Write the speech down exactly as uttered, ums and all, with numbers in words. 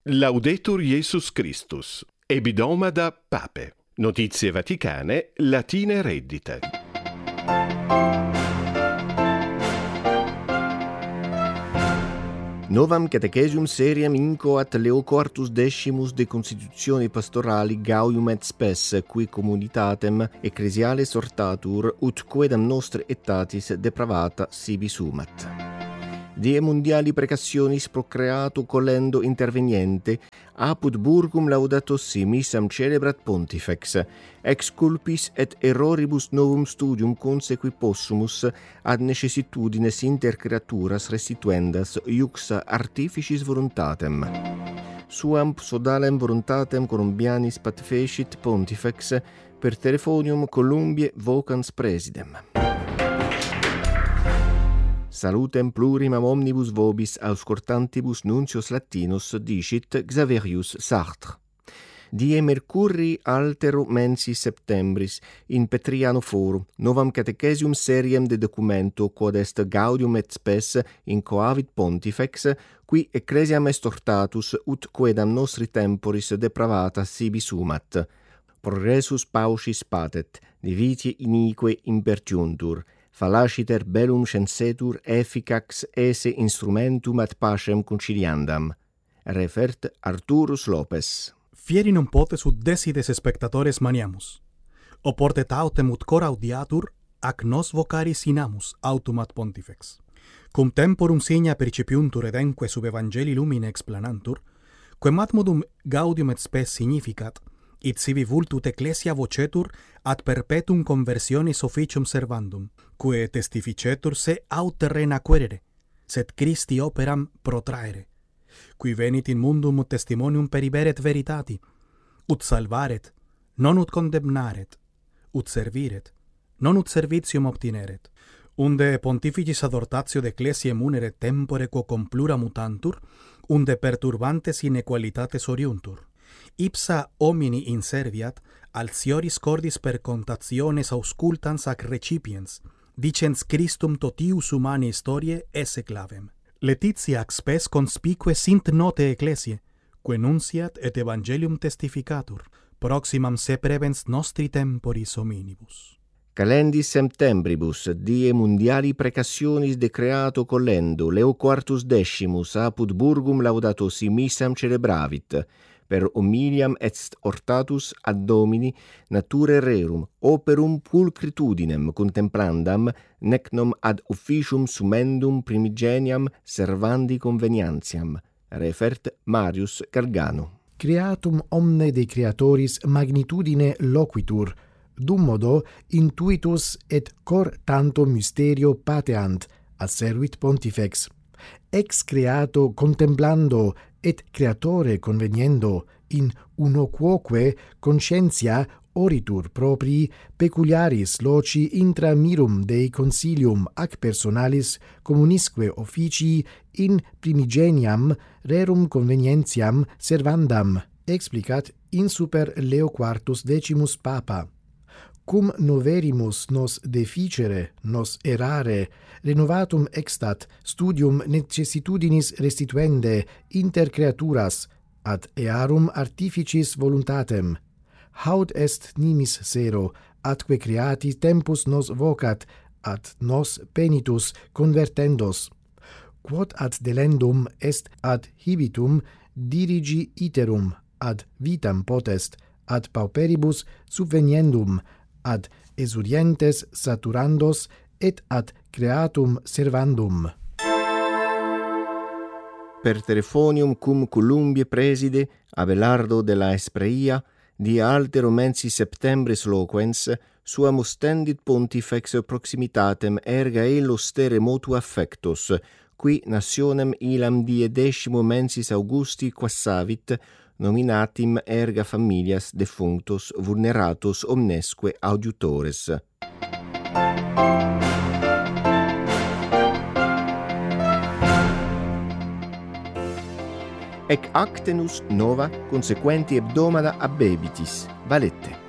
Laudetur Jesus Christus. Ebidoma Pape. Notizie Vaticane, latine reddite. Novam catechesium seriam incoat Leo quartus decimus de constitutione pastorali Gaudium et Spes, qui communitatem ecclesiales ortatur, ut quedam nostre aetatis depravata sibi sumat. Die mundiali precassionis procreato collendo interveniente, apud burgum laudato si missam celebrat pontifex, ex culpis et erroribus novum studium consequi possumus ad necessitudines inter creaturas restituendas iuxa artificis voluntatem. Suam sodalem voluntatem Columbianis pat fecit pontifex per telefonium Columbiae vocans presidem. Salutem plurimam omnibus vobis auscultantibus nuncios latinus dicit Xaverius Sartre. Die Mercurii altero mensis septembris in Petriano forum novam catechesium seriem de documento quod est Gaudium et Spes in coavit pontifex, qui ecclesiam est ortatus ut quedam nostri temporis depravata sibi sumat. Progressus paucis patet, divitiae inique impertiuntur, fallaciter bellum scensetur efficax esse instrumentum ad pacem conciliandam. Refert Arturus Lopes. Fieri non potes ut decides spectatores maniamus. Oportet autem ut cor audiatur, ac nos vocaris inamus autum ad pontifex. Cum temporum signa percipiuntur edenque sub evangeli lumine explanantur, quem ad modum Gaudium et Spes significat, it sibi vultut ecclesia vocetur ad perpetuum conversionis officium servandum, quae testificetur se aut terrena querere, sed Christi operam protraere, qui venit in mundum ut testimonium periberet veritati, ut salvaret, non ut condemnaret, ut serviret, non ut servitium obtineret, unde pontificis adhortatio de ecclesiae munere tempore quo complura mutantur, unde perturbantes inequalitates oriuntur. Ipsa homini inserviat, altioris cordis per contationes auscultans ac recipiens, dicens Christum totius humani historiae esse clavem. Laetitia ac Spes conspique sint note ecclesiae, quae nunciat et evangelium testificatur, proximam se prevens nostri temporis hominibus. Calendis septembribus, die mundiali precassionis decreato collendo, Leo quartus decimus apud burgum laudato si missam celebravit, per homiliam est ortatus ad Domini nature rerum operum pulcritudinem contemplandam, nec nom ad officium sumendum primigeniam servandi convenientiam. Refert Marius Gargano. Creatum omne de creatoris magnitudine loquitur, dum modo intuitus et cor tanto mysterio pateant, asservit pontifex. Ex creato contemplando et creatore conveniendo in uno quoque conscientia oritur proprii peculiaris loci intra mirum Dei consilium ac personalis communisque officii in primigeniam rerum convenientiam servandam, explicat in super Leo quartus decimus Papa. Cum noverimus nos deficere, nos errare, renovatum extat studium necessitudinis restituende inter creaturas ad earum artificis voluntatem. Haud est nimis sero, atque creati tempus nos vocat, ad nos penitus convertendos. Quod ad delendum est ad hibitum dirigi iterum, ad vitam potest, ad pauperibus subveniendum, ad esurientes saturandos et ad creatum servandum. Per telefonium cum Columbiae preside Abelardo de la Espreia, die altero mensis septembris loquens, suam ostendit pontifex proximitatem erga illos stere motu affectus, qui nationem ilam die decimo mensis Augusti quassavit, nominatim erga familias defunctos vulneratos omnesque audiutores. Ec actenus nova consequenti hebdomada abebitis, valette.